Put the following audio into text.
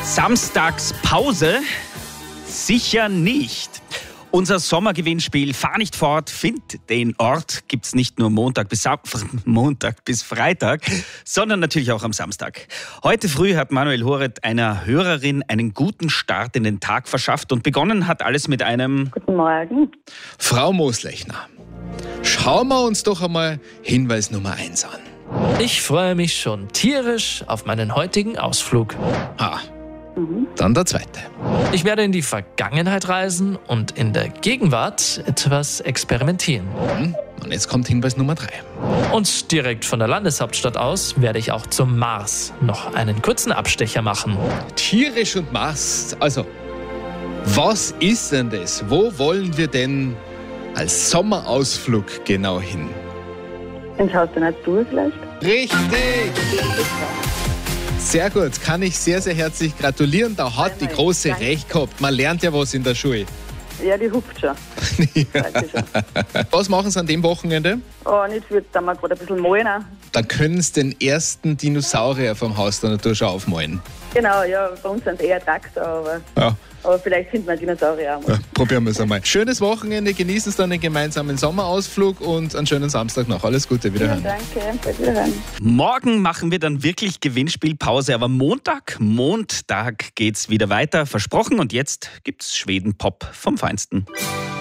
Samstagspause? Sicher nicht. Unser Sommergewinnspiel Fahr nicht fort, find den Ort gibt's nicht nur Montag bis Freitag, sondern natürlich auch am Samstag. Heute früh hat Manuel Horet einer Hörerin einen guten Start in den Tag verschafft und begonnen hat alles mit einem Guten Morgen. Frau Moslechner, schauen wir uns doch einmal Hinweis Nummer 1 an. Ich freue mich schon tierisch auf meinen heutigen Ausflug. Dann der zweite. Ich werde in die Vergangenheit reisen und in der Gegenwart etwas experimentieren. Und jetzt kommt Hinweis Nummer 3. Und direkt von der Landeshauptstadt aus werde ich auch zum Mars noch einen kurzen Abstecher machen. Tierisch und Mars. Also, was ist denn das? Wo wollen wir denn als Sommerausflug genau hin? Ins Haus der Natur vielleicht? Richtig! Sehr gut, kann ich sehr, sehr herzlich gratulieren. Da hat die Große Danke. recht gehabt. Man lernt ja was in der Schule. Ja, die hupft schon. Weiß ich schon. Was machen Sie an dem Wochenende? Oh, nicht viel, da mal gerade ein bisschen malen. Auch. Dann können Sie den ersten Dinosaurier vom Haus der Natur schon aufmalen. Genau, ja, bei uns sind es eher Traktor, aber vielleicht finden wir Dinosaurier auch mal. Ja, probieren wir es einmal. Schönes Wochenende, genießen Sie dann den gemeinsamen Sommerausflug und einen schönen Samstag noch. Alles Gute, wiederhören. Danke, bei Wiederhören. Morgen machen wir dann wirklich Gewinnspielpause, aber Montag geht's wieder weiter, versprochen. Und jetzt gibt's Schweden-Pop vom Feinsten.